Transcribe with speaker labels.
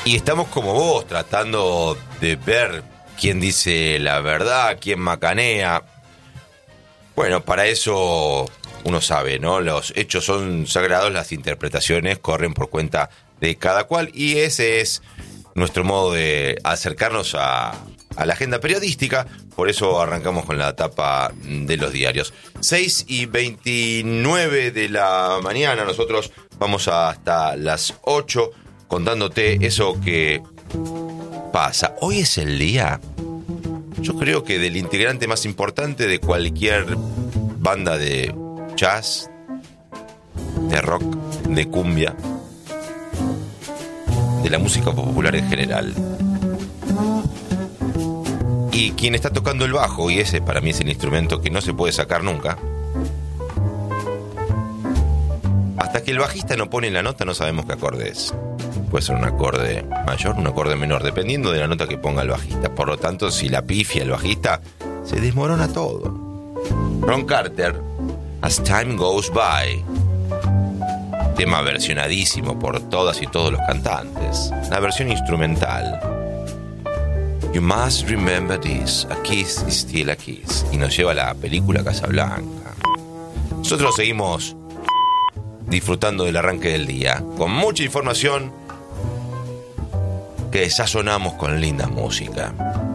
Speaker 1: Y estamos como vos, tratando de ver quién dice la verdad, quién macanea. Bueno, para eso uno sabe, ¿no? Los hechos son sagrados, las interpretaciones corren por cuenta de cada cual. Y ese es nuestro modo de acercarnos a la agenda periodística. Por eso arrancamos con la tapa de los diarios. 6:29 de la mañana, nosotros vamos hasta las 8 contándote eso que pasa. Hoy es el día, yo creo que del integrante más importante de cualquier banda de jazz, de rock, de cumbia, de la música popular en general. Y quien está tocando el bajo, y ese para mí es el instrumento que no se puede sacar nunca. Hasta que el bajista no pone la nota no sabemos qué acorde es. Puede ser un acorde mayor, un acorde menor, dependiendo de la nota que ponga el bajista. Por lo tanto, si la pifia el bajista, se desmorona todo. Ron Carter, As Time Goes By. Tema versionadísimo por todas y todos los cantantes. La versión instrumental. You must remember this, a kiss is still a kiss. Y nos lleva a la película Casablanca. Nosotros seguimos disfrutando del arranque del día, con mucha información que sazonamos con linda música.